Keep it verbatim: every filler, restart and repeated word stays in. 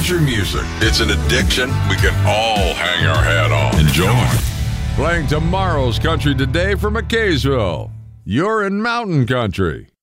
Country music. It's an addiction we can all hang our hat on. Enjoy. Playing tomorrow's Country Today from McKaysville. You're in Mountain Country.